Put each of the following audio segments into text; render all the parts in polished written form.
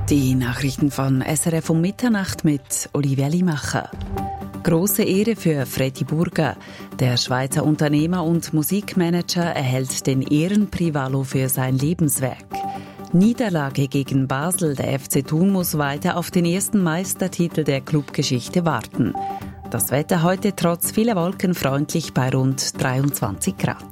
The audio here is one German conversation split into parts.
Die Nachrichten von SRF um Mitternacht mit Olivia Limacher. Grosse Ehre für Freddy Burger. Der Schweizer Unternehmer und Musikmanager erhält den Ehrenprix Valo für sein Lebenswerk. Niederlage gegen Basel. Der FC Thun muss weiter auf den ersten Meistertitel der Clubgeschichte warten. Das Wetter heute trotz vieler Wolken freundlich bei rund 23 Grad.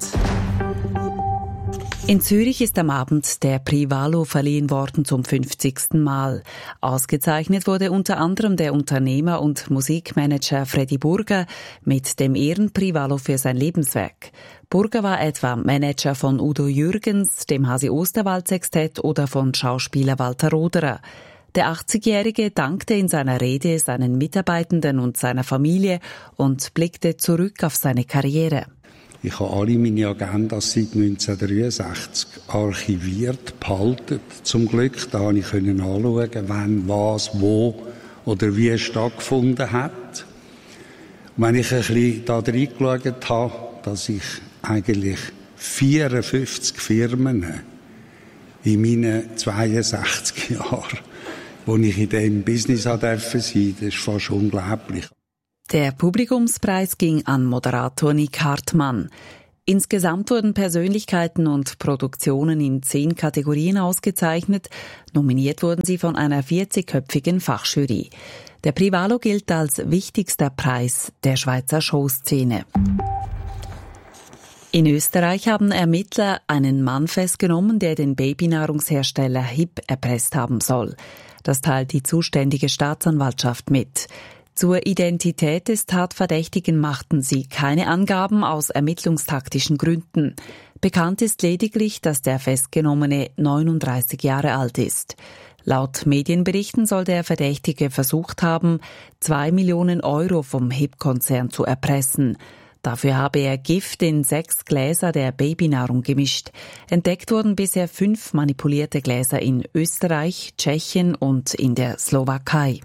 In Zürich ist am Abend der Prix Valo verliehen worden zum 50. Mal. Ausgezeichnet wurde unter anderem der Unternehmer und Musikmanager Freddy Burger mit dem Ehrenprix Valo für sein Lebenswerk. Burger war etwa Manager von Udo Jürgens, dem Hasi-Osterwald-Sextett oder von Schauspieler Walter Roderer. Der 80-Jährige dankte in seiner Rede seinen Mitarbeitenden und seiner Familie und blickte zurück auf seine Karriere. Ich habe alle meine Agendas seit 1963 archiviert, behalten. Zum Glück, da konnte ich anschauen, wann, was, wo oder wie es stattgefunden hat. Und wenn ich ein bisschen da reingeschaut habe, dass ich eigentlich 54 Firmen in meinen 62 Jahren, wo ich in diesem Business sein durfte, das ist fast unglaublich. Der Publikumspreis ging an Moderator Nick Hartmann. Insgesamt wurden Persönlichkeiten und Produktionen in 10 Kategorien ausgezeichnet. Nominiert wurden sie von einer 40-köpfigen Fachjury. Der Prix Valo gilt als wichtigster Preis der Schweizer Showszene. In Österreich haben Ermittler einen Mann festgenommen, der den Babynahrungshersteller HiP erpresst haben soll. Das teilt die zuständige Staatsanwaltschaft mit. Zur Identität des Tatverdächtigen machten sie keine Angaben aus ermittlungstaktischen Gründen. Bekannt ist lediglich, dass der Festgenommene 39 Jahre alt ist. Laut Medienberichten soll der Verdächtige versucht haben, 2 Millionen Euro vom HiP-Konzern zu erpressen. Dafür habe er Gift in 6 Gläser der Babynahrung gemischt. Entdeckt wurden bisher 5 manipulierte Gläser in Österreich, Tschechien und in der Slowakei.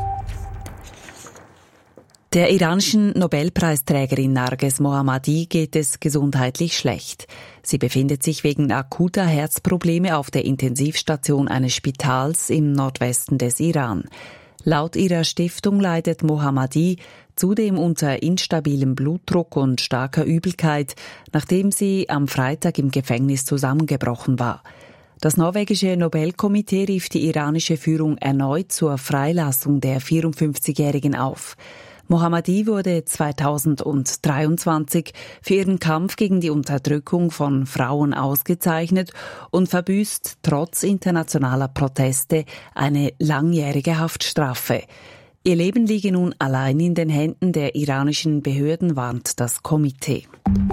Der iranischen Nobelpreisträgerin Narges Mohammadi geht es gesundheitlich schlecht. Sie befindet sich wegen akuter Herzprobleme auf der Intensivstation eines Spitals im Nordwesten des Iran. Laut ihrer Stiftung leidet Mohammadi zudem unter instabilem Blutdruck und starker Übelkeit, nachdem sie am Freitag im Gefängnis zusammengebrochen war. Das norwegische Nobelkomitee rief die iranische Führung erneut zur Freilassung der 54-Jährigen auf. Mohammadi wurde 2023 für ihren Kampf gegen die Unterdrückung von Frauen ausgezeichnet und verbüßt trotz internationaler Proteste eine langjährige Haftstrafe. Ihr Leben liege nun allein in den Händen der iranischen Behörden, warnt das Komitee.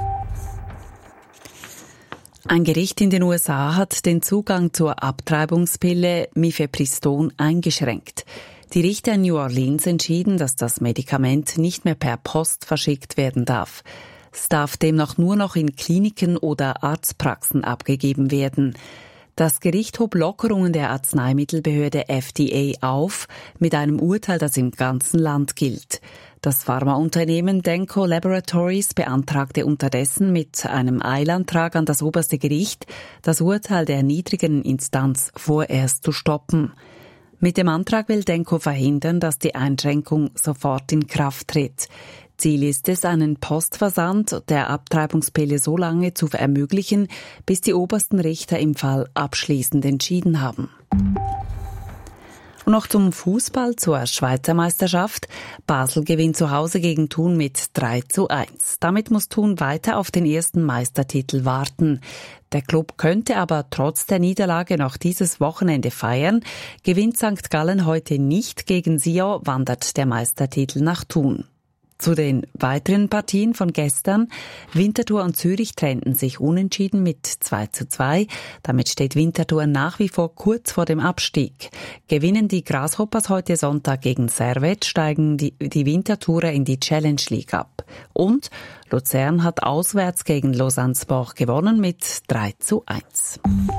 Ein Gericht in den USA hat den Zugang zur Abtreibungspille Mifepriston eingeschränkt. Die Richter in New Orleans entschieden, dass das Medikament nicht mehr per Post verschickt werden darf. Es darf demnach nur noch in Kliniken oder Arztpraxen abgegeben werden. Das Gericht hob Lockerungen der Arzneimittelbehörde FDA auf, mit einem Urteil, das im ganzen Land gilt. Das Pharmaunternehmen Denko Laboratories beantragte unterdessen mit einem Eilantrag an das oberste Gericht, das Urteil der niedrigen Instanz vorerst zu stoppen. Mit dem Antrag will Denko verhindern, dass die Einschränkung sofort in Kraft tritt. Ziel ist es, einen Postversand der Abtreibungspille so lange zu ermöglichen, bis die obersten Richter im Fall abschließend entschieden haben. Und noch zum Fußball, zur Schweizer Meisterschaft. Basel gewinnt zu Hause gegen Thun mit 3:1. Damit muss Thun weiter auf den ersten Meistertitel warten. Der Klub könnte aber trotz der Niederlage noch dieses Wochenende feiern. Gewinnt St. Gallen heute nicht gegen Sion, wandert der Meistertitel nach Thun. Zu den weiteren Partien von gestern. Winterthur und Zürich trennten sich unentschieden mit 2:2. Damit steht Winterthur nach wie vor kurz vor dem Abstieg. Gewinnen die Grasshoppers heute Sonntag gegen Servette, steigen die Winterthurer in die Challenge League ab. Und Luzern hat auswärts gegen Lausanne Sport gewonnen mit 3:1.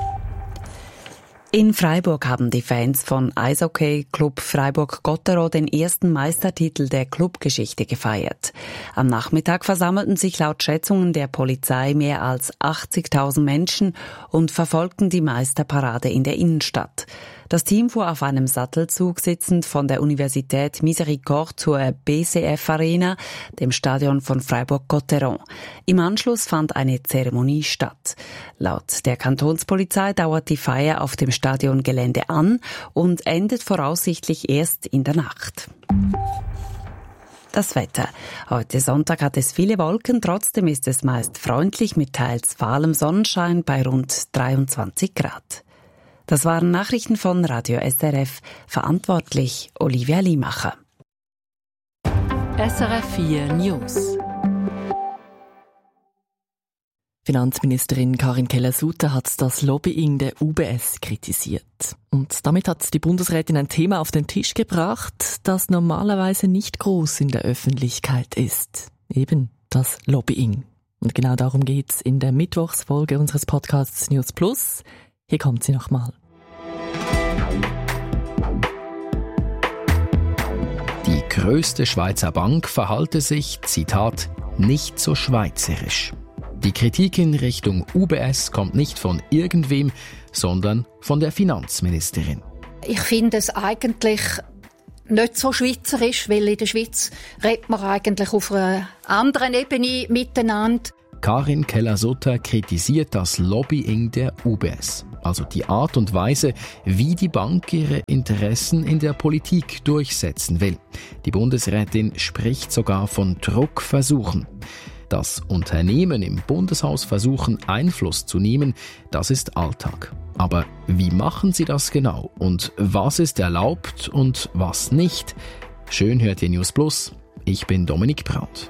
In Freiburg haben die Fans von Eishockey-Club Freiburg-Gottero den ersten Meistertitel der Clubgeschichte gefeiert. Am Nachmittag versammelten sich laut Schätzungen der Polizei mehr als 80.000 Menschen und verfolgten die Meisterparade in der Innenstadt. Das Team fuhr auf einem Sattelzug sitzend von der Universität Miséricorde zur BCF Arena, dem Stadion von Freiburg-Cotterêts. Im Anschluss fand eine Zeremonie statt. Laut der Kantonspolizei dauert die Feier auf dem Stadiongelände an und endet voraussichtlich erst in der Nacht. Das Wetter. Heute Sonntag hat es viele Wolken, trotzdem ist es meist freundlich mit teils fahlem Sonnenschein bei rund 23 Grad. Das waren Nachrichten von Radio SRF, verantwortlich Olivia Limacher. SRF 4 News. Finanzministerin Karin Keller-Sutter hat das Lobbying der UBS kritisiert. Und damit hat die Bundesrätin ein Thema auf den Tisch gebracht, das normalerweise nicht groß in der Öffentlichkeit ist. Eben das Lobbying. Und genau darum geht's in der Mittwochsfolge unseres Podcasts News Plus. Hier kommt sie nochmal. Die grösste Schweizer Bank verhalte sich, Zitat, nicht so schweizerisch. Die Kritik in Richtung UBS kommt nicht von irgendwem, sondern von der Finanzministerin. Ich finde es eigentlich nicht so schweizerisch, weil in der Schweiz redet man eigentlich auf einer anderen Ebene miteinander. Karin Keller-Sutter kritisiert das Lobbying der UBS, also die Art und Weise, wie die Bank ihre Interessen in der Politik durchsetzen will. Die Bundesrätin spricht sogar von Druckversuchen. Dass Unternehmen im Bundeshaus versuchen, Einfluss zu nehmen, das ist Alltag. Aber wie machen sie das genau? Und was ist erlaubt und was nicht? Schön hört ihr News Plus. Ich bin Dominik Braut.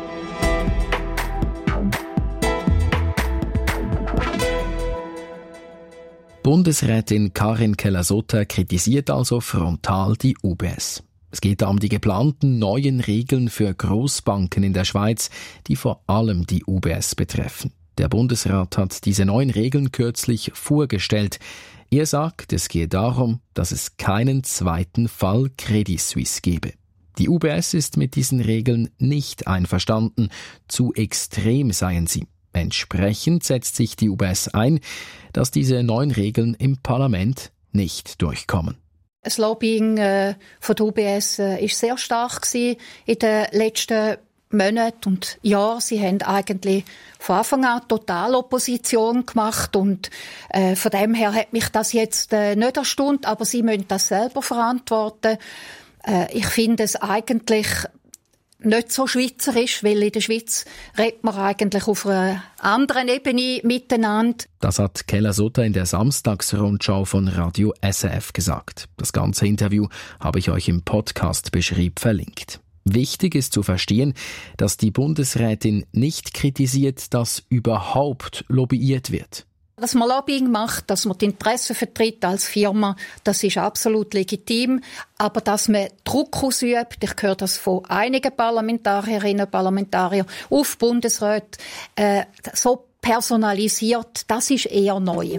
Bundesrätin Karin Keller-Sutter kritisiert also frontal die UBS. Es geht da um die geplanten neuen Regeln für Großbanken in der Schweiz, die vor allem die UBS betreffen. Der Bundesrat hat diese neuen Regeln kürzlich vorgestellt. Er sagt, es gehe darum, dass es keinen zweiten Fall Credit Suisse gebe. Die UBS ist mit diesen Regeln nicht einverstanden. Zu extrem seien sie. Entsprechend setzt sich die UBS ein, dass diese neuen Regeln im Parlament nicht durchkommen. Das Lobbying von der UBS ist sehr stark gewesen in den letzten Monaten und Jahren. Sie haben eigentlich von Anfang an total Opposition gemacht und von dem her hat mich das jetzt nicht erstaunt, aber sie müssen das selber verantworten. Ich finde es eigentlich nicht so schweizerisch, weil in der Schweiz redet man eigentlich auf einer anderen Ebene miteinander. Das hat Keller-Sutter in der Samstagsrundschau von Radio SRF gesagt. Das ganze Interview habe ich euch im Podcast-Beschrieb verlinkt. Wichtig ist zu verstehen, dass die Bundesrätin nicht kritisiert, dass überhaupt lobbyiert wird. Dass man Lobbying macht, dass man die Interessen vertritt als Firma, das ist absolut legitim. Aber dass man Druck ausübt, ich höre das von einigen Parlamentarierinnen und Parlamentariern auf Bundesräte, so personalisiert, das ist eher neu.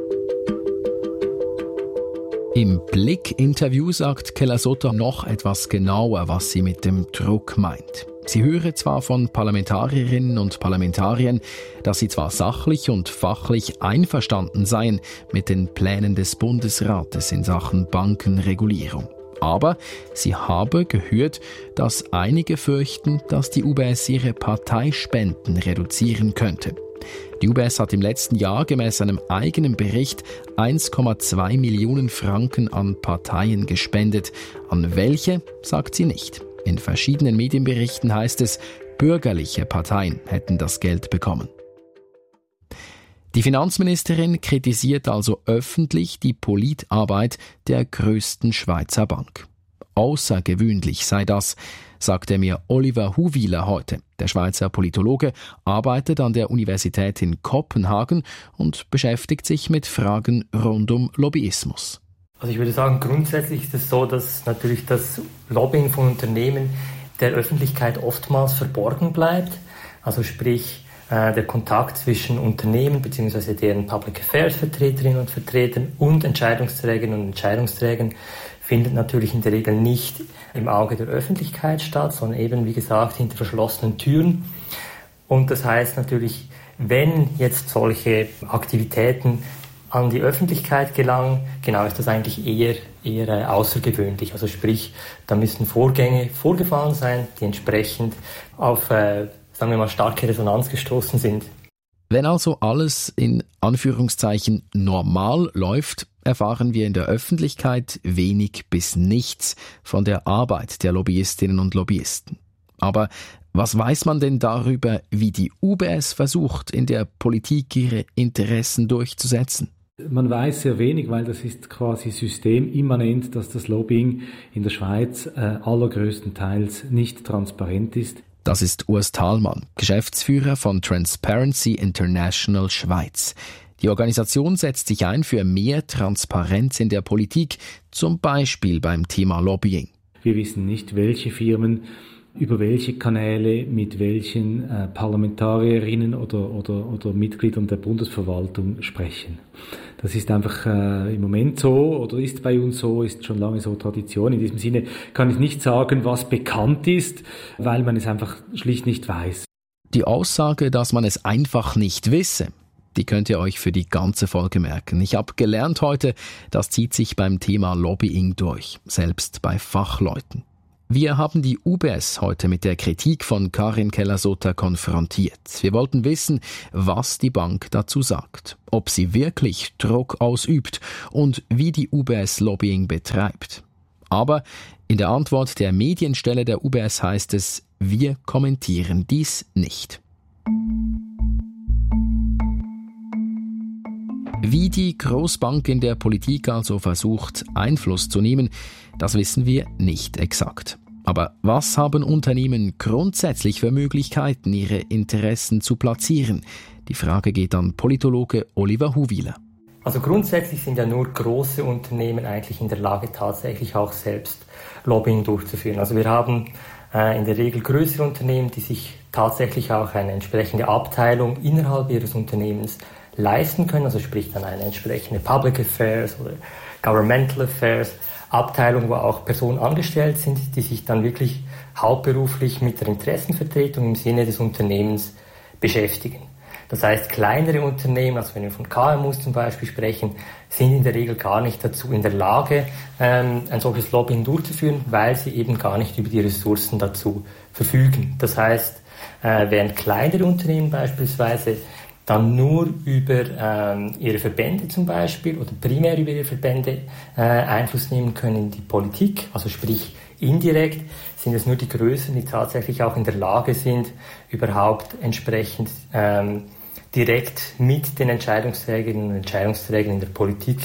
Im Blick-Interview sagt Keller-Sutter noch etwas genauer, was sie mit dem Druck meint. Sie höre zwar von Parlamentarierinnen und Parlamentariern, dass sie zwar sachlich und fachlich einverstanden seien mit den Plänen des Bundesrates in Sachen Bankenregulierung. Aber sie habe gehört, dass einige fürchten, dass die UBS ihre Parteispenden reduzieren könnte. Die UBS hat im letzten Jahr gemäß einem eigenen Bericht 1,2 Millionen Franken an Parteien gespendet. An welche, sagt sie nicht. In verschiedenen Medienberichten heißt es, bürgerliche Parteien hätten das Geld bekommen. Die Finanzministerin kritisiert also öffentlich die Politarbeit der größten Schweizer Bank. Außergewöhnlich sei das, sagte mir Oliver Huwiler heute. Der Schweizer Politologe arbeitet an der Universität in Kopenhagen und beschäftigt sich mit Fragen rund um Lobbyismus. Also ich würde sagen, grundsätzlich ist es so, dass natürlich das Lobbying von Unternehmen der Öffentlichkeit oftmals verborgen bleibt. Also sprich, der Kontakt zwischen Unternehmen bzw. deren Public Affairs Vertreterinnen und Vertretern und Entscheidungsträgerinnen und Entscheidungsträgern findet natürlich in der Regel nicht im Auge der Öffentlichkeit statt, sondern eben, wie gesagt, hinter verschlossenen Türen. Und das heißt natürlich, wenn jetzt solche Aktivitäten an die Öffentlichkeit gelangen, genau ist das eigentlich eher außergewöhnlich. Also sprich, da müssen Vorgänge vorgefallen sein, die entsprechend auf, sagen wir mal, starke Resonanz gestoßen sind. Wenn also alles in Anführungszeichen normal läuft, erfahren wir in der Öffentlichkeit wenig bis nichts von der Arbeit der Lobbyistinnen und Lobbyisten. Aber was weiß man denn darüber, wie die UBS versucht, in der Politik ihre Interessen durchzusetzen? Man weiß sehr wenig, weil das ist quasi systemimmanent, dass das Lobbying in der Schweiz allergrößtenteils nicht transparent ist. Das ist Urs Thalmann, Geschäftsführer von Transparency International Schweiz. Die Organisation setzt sich ein für mehr Transparenz in der Politik, zum Beispiel beim Thema Lobbying. Wir wissen nicht, welche Firmen über welche Kanäle mit welchen Parlamentarierinnen oder Mitgliedern der Bundesverwaltung sprechen. Das ist einfach im Moment so oder ist bei uns so, ist schon lange so Tradition. In diesem Sinne kann ich nicht sagen, was bekannt ist, weil man es einfach schlicht nicht weiß. Die Aussage, dass man es einfach nicht wisse, die könnt ihr euch für die ganze Folge merken. Ich habe gelernt heute, das zieht sich beim Thema Lobbying durch, selbst bei Fachleuten. Wir haben die UBS heute mit der Kritik von Karin Keller-Sutter konfrontiert. Wir wollten wissen, was die Bank dazu sagt, ob sie wirklich Druck ausübt und wie die UBS Lobbying betreibt. Aber in der Antwort der Medienstelle der UBS heißt es, wir kommentieren dies nicht. Wie die Großbank in der Politik also versucht, Einfluss zu nehmen, das wissen wir nicht exakt. Aber was haben Unternehmen grundsätzlich für Möglichkeiten, ihre Interessen zu platzieren? Die Frage geht an Politologe Oliver Huwiler. Also grundsätzlich sind ja nur große Unternehmen eigentlich in der Lage, tatsächlich auch selbst Lobbying durchzuführen. Also wir haben in der Regel größere Unternehmen, die sich tatsächlich auch eine entsprechende Abteilung innerhalb ihres Unternehmens leisten können, also sprich dann eine entsprechende Public Affairs oder Governmental Affairs Abteilung, wo auch Personen angestellt sind, die sich dann wirklich hauptberuflich mit der Interessenvertretung im Sinne des Unternehmens beschäftigen. Das heißt, kleinere Unternehmen, also wenn wir von KMUs zum Beispiel sprechen, sind in der Regel gar nicht dazu in der Lage, ein solches Lobbying durchzuführen, weil sie eben gar nicht über die Ressourcen dazu verfügen. Das heißt, während kleinere Unternehmen beispielsweise dann nur über ihre Verbände zum Beispiel oder primär über ihre Verbände Einfluss nehmen können in die Politik, also sprich indirekt, sind es nur die Größeren, die tatsächlich auch in der Lage sind, überhaupt entsprechend direkt mit den Entscheidungsträgerinnen und Entscheidungsträgern in der Politik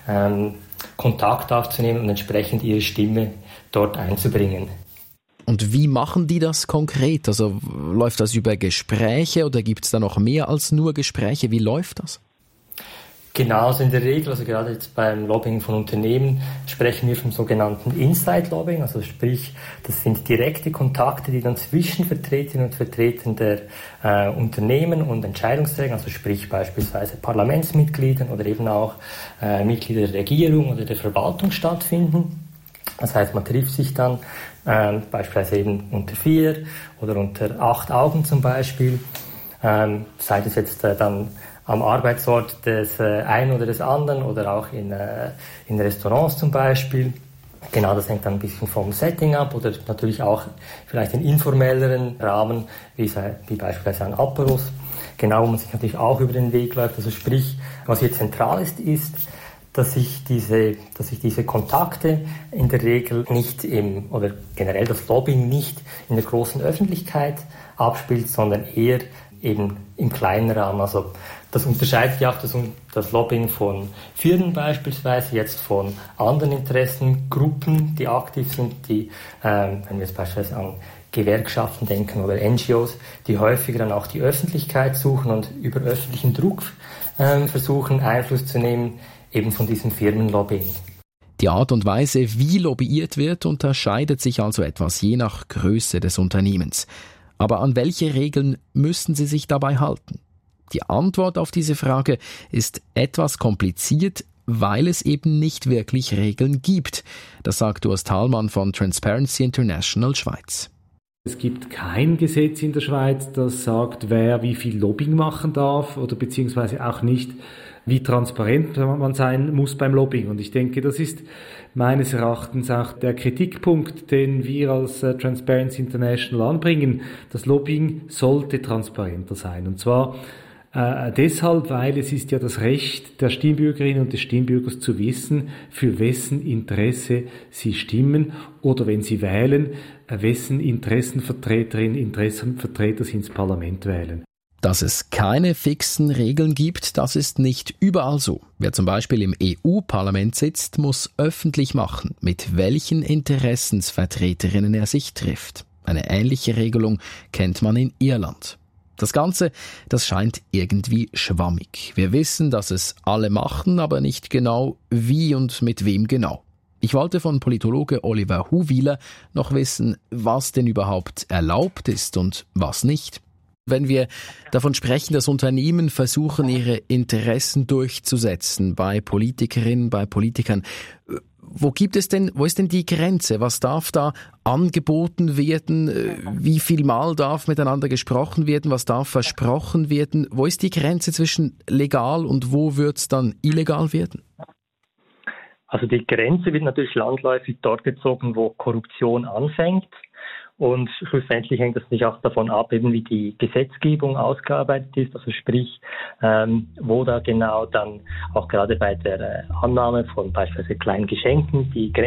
Kontakt aufzunehmen und entsprechend ihre Stimme dort einzubringen. Und wie machen die das konkret? Also läuft das über Gespräche oder gibt es da noch mehr als nur Gespräche? Wie läuft das? Genau, also in der Regel, also gerade jetzt beim Lobbying von Unternehmen, sprechen wir vom sogenannten Inside-Lobbying, also sprich, das sind direkte Kontakte, die dann zwischen Vertreterinnen und Vertretern der Unternehmen und Entscheidungsträgern, also sprich beispielsweise Parlamentsmitgliedern oder eben auch Mitglieder der Regierung oder der Verwaltung stattfinden. Das heißt, man trifft sich dann beispielsweise eben unter 4 oder unter 8 Augen zum Beispiel, sei das jetzt dann am Arbeitsort des einen oder des anderen oder auch in Restaurants zum Beispiel. Genau, das hängt dann ein bisschen vom Setting ab oder natürlich auch vielleicht in informelleren Rahmen, wie beispielsweise ein Aperos. Genau, wo man sich natürlich auch über den Weg läuft. Also sprich, was hier zentral ist, dass sich diese Kontakte in der Regel nicht oder generell das Lobbying nicht in der großen Öffentlichkeit abspielt, sondern eher eben im kleinen Rahmen. Also das unterscheidet ja auch das Lobbying von Firmen beispielsweise, jetzt von anderen Interessengruppen, die aktiv sind, die, wenn wir jetzt beispielsweise an Gewerkschaften denken oder NGOs, die häufiger dann auch die Öffentlichkeit suchen und über öffentlichen Druck versuchen, Einfluss zu nehmen, eben von diesem Firmenlobbying. Die Art und Weise, wie lobbyiert wird, unterscheidet sich also etwas je nach Größe des Unternehmens. Aber an welche Regeln müssen Sie sich dabei halten? Die Antwort auf diese Frage ist etwas kompliziert, weil es eben nicht wirklich Regeln gibt. Das sagt Urs Thalmann von Transparency International Schweiz. Es gibt kein Gesetz in der Schweiz, das sagt, wer wie viel Lobbying machen darf oder beziehungsweise auch nicht, wie transparent man sein muss beim Lobbying. Und ich denke, das ist meines Erachtens auch der Kritikpunkt, den wir als Transparency International anbringen. Das Lobbying sollte transparenter sein. Und zwar deshalb, weil es ist ja das Recht der Stimmbürgerinnen und des Stimmbürgers zu wissen, für wessen Interesse sie stimmen oder wenn sie wählen, wessen Interessenvertreterinnen, Interessenvertreter sie ins Parlament wählen. Dass es keine fixen Regeln gibt, das ist nicht überall so. Wer zum Beispiel im EU-Parlament sitzt, muss öffentlich machen, mit welchen Interessensvertreterinnen er sich trifft. Eine ähnliche Regelung kennt man in Irland. Das Ganze, das scheint irgendwie schwammig. Wir wissen, dass es alle machen, aber nicht genau wie und mit wem genau. Ich wollte von Politologe Oliver Huwiler noch wissen, was denn überhaupt erlaubt ist und was nicht. Wenn wir davon sprechen, dass Unternehmen versuchen, ihre Interessen durchzusetzen bei Politikerinnen, bei Politikern, wo ist denn die Grenze? Was darf da angeboten werden? Wie viel Mal darf miteinander gesprochen werden? Was darf versprochen werden? Wo ist die Grenze zwischen legal und wo wird es dann illegal werden? Also die Grenze wird natürlich landläufig dort gezogen, wo Korruption anfängt. Und schlussendlich hängt das nicht auch davon ab, eben wie die Gesetzgebung ausgearbeitet ist, also sprich, wo da genau dann auch gerade bei der Annahme von beispielsweise kleinen Geschenken die